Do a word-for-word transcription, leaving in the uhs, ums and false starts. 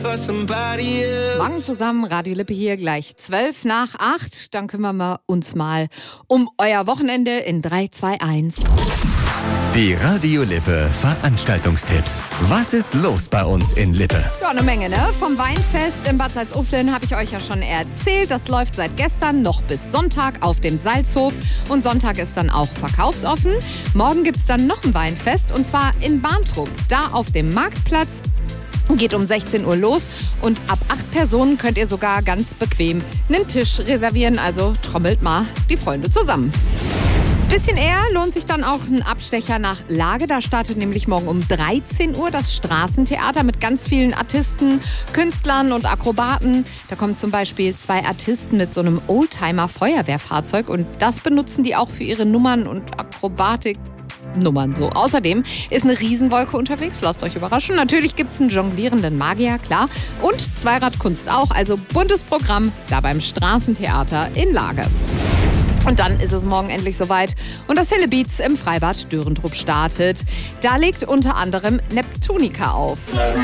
for somebody else. Morgen zusammen, Radio Lippe hier, gleich zwölf nach acht. Dann kümmern wir uns mal um euer Wochenende in drei, zwei, eins. Die Radio Lippe Veranstaltungstipps. Was ist los bei uns in Lippe? Ja, eine Menge, ne? Vom Weinfest in Bad Salzuflen habe ich euch ja schon erzählt. Das läuft seit gestern noch bis Sonntag auf dem Salzhof. Und Sonntag ist dann auch verkaufsoffen. Morgen gibt es dann noch ein Weinfest und zwar in Barntrup, da auf dem Marktplatz. Geht um sechzehn Uhr los und ab acht Personen könnt ihr sogar ganz bequem einen Tisch reservieren. Also trommelt mal die Freunde zusammen. Bisschen eher lohnt sich dann auch ein Abstecher nach Lage. Da startet nämlich morgen um dreizehn Uhr das Straßentheater mit ganz vielen Artisten, Künstlern und Akrobaten. Da kommen zum Beispiel zwei Artisten mit so einem Oldtimer-Feuerwehrfahrzeug und das benutzen die auch für ihre Nummern und Akrobatik. Nummern so. Außerdem ist eine Riesenwolke unterwegs, lasst euch überraschen. Natürlich gibt es einen jonglierenden Magier, klar. Und Zweiradkunst auch, also buntes Programm da beim Straßentheater in Lage. Und dann ist es morgen endlich soweit und das Hille Beats im Freibad Dörentrup startet. Da legt unter anderem Neptunica auf.